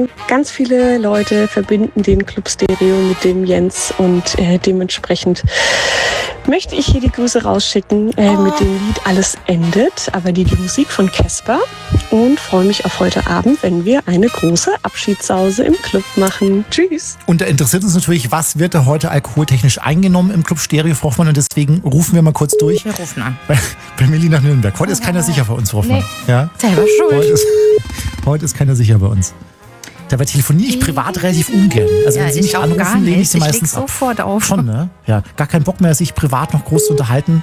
Ganz viele Leute verbinden den Club Stereo mit dem Jens und dementsprechend möchte ich hier die Grüße rausschicken mit dem Lied Alles endet, aber die Musik von Casper, und freue mich auf heute Abend, wenn wir eine große Abschiedssause im Club machen. Tschüss! Und da interessiert uns natürlich, was wird da heute alkoholtechnisch eingenommen im Club Stereo, Frau Hoffmann, und deswegen rufen wir mal kurz durch. Wir rufen an. Bei Milli nach Nürnberg. Heute ist keiner sicher bei uns, Frau Hoffmann. Nee. Ja? Selber schuld. Heute ist keiner sicher bei uns. Dabei telefoniere ich privat relativ ungern. Also wenn Sie mich anrufen, lehne ich Sie meistens ab. Sofort auf. Schon, ne? Ja, gar keinen Bock mehr, sich privat noch groß zu unterhalten.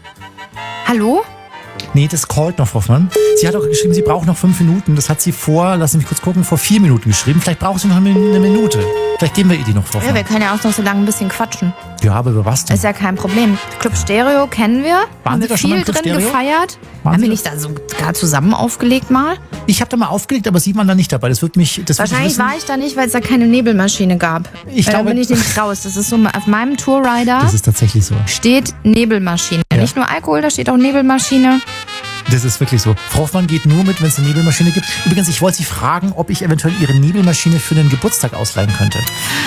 Hallo? Nee, das callt noch, Frau Hoffmann. Sie hat auch geschrieben, sie braucht noch 5 Minuten. Das hat sie lassen Sie mich kurz gucken, vor 4 Minuten geschrieben. Vielleicht braucht sie noch eine Minute. Vielleicht geben wir ihr die noch, Frau Hoffmann. Ja, wir können ja auch noch so lange ein bisschen quatschen. Ja, aber über was denn? Ist ja kein Problem. Club Stereo kennen wir. Waren Sie da schon mal im viel Club drin Stereo? gefeiert. Waren Haben Sie wir nicht da sogar zusammen aufgelegt mal? Ich habe da mal aufgelegt, aber Sie waren da nicht dabei. Das wird mich. Wahrscheinlich war ich da nicht, weil es da keine Nebelmaschine gab. Ich Da glaube, bin ich nämlich raus. Das ist so, auf meinem Tourrider das ist tatsächlich so. steht Nebelmaschine. Ja. Nicht nur Alkohol, da steht auch Nebelmaschine. Das ist wirklich so. Frau Hoffmann geht nur mit, wenn es eine Nebelmaschine gibt. Übrigens, ich wollte Sie fragen, ob ich eventuell Ihre Nebelmaschine für einen Geburtstag ausleihen könnte.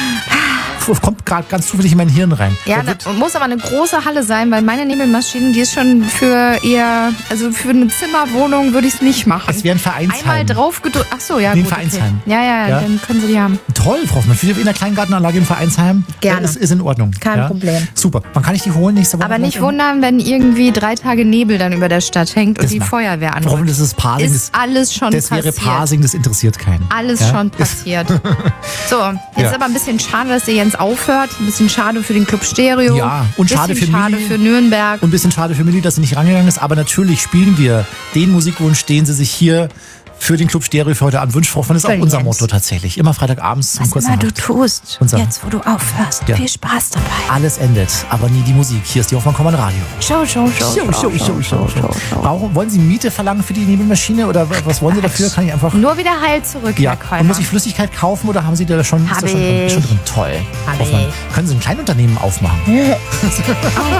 Kommt gerade ganz zufällig in mein Hirn rein. Ja, da muss aber eine große Halle sein, weil meine Nebelmaschine, die ist schon für für eine Zimmerwohnung würde ich es nicht machen. Es wäre ein Vereinsheim. Einmal drauf gedrückt. Ach so, ja, Nee, ein gut. Vereinsheim. Okay. Ja, dann können Sie die haben. Toll, Frau Hoffmann. Für in der Kleingartenanlage im Vereinsheim. Gerne. Ist in Ordnung. Kein Problem. Super. Wann kann ich die holen? Nächste Woche? Aber nicht wundern, wenn irgendwie 3 Tage Nebel dann über der Stadt hängt und Das die macht- Feuerwehr Frau Hoffmann, anrückt. das ist Parsing. Ist alles schon Das wäre passiert. Parsing, das interessiert keinen. Alles Ja? schon passiert. So, jetzt Ja. aber ein bisschen schade, dass der Jens aufhört. Ein bisschen schade für den Club Stereo. Ja, und schade bisschen für schade Milli. für Nürnberg. Und ein bisschen schade für Milli, dass sie nicht rangegangen ist. Aber natürlich spielen wir den Musikwunsch, den sie sich hier für den Club Stereo für heute Abend wünscht. Frau Hoffmann, ist auch Für unser Jens. Motto tatsächlich. Immer Freitagabends zum Was kurzen immer du Nacht. tust, Unser- jetzt wo du aufhörst. Ja. Viel Spaß dabei. Alles endet, aber nie die Musik. Hier ist die Hoffmann Kommand Radio. Show. Wollen Sie Miete verlangen für die Nebelmaschine oder was wollen Sie dafür? Kann ich einfach... Nur wieder heil zurück, Ja, Herr Käufer. und muss ich Flüssigkeit kaufen oder haben Sie da schon, ist Hab da schon drin? ich. Schon drin? Toll. Hab Hoffmann, ich. können Sie ein Kleinunternehmen aufmachen?